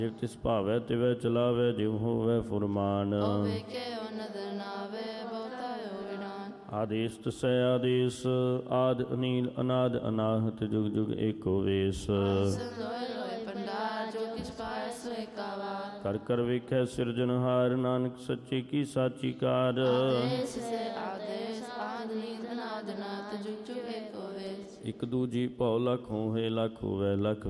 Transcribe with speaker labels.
Speaker 1: ਜਿਵ ਤਿਸ ਭਾਵੈ ਤਿਵੈ ਚਲਾਵੈ ਜਿਵ ਹੋਵੈ ਫੁਰਮਾਨ। ਆਦੇਸ ਤਸੈ ਆਦੇਸ ਆਦ ਅਨੀਲ ਅਨਾਦ ਅਨਾਹਤ ਜੁਗ ਜੁਗ ਏਕੋ ਵੇਸ। ਕਰ ਕਰ ਵੇਖੈ ਸਿਰਜਨਹਾਰ ਨਾਨਕ ਸੱਚੇ ਕੀ ਸਾਚੀ ਕਾਰ। ਇਕ ਦੂਜੀ ਭਉ ਲਖ ਹੋਏ ਲਖ ਹੋਵੈ ਲਖ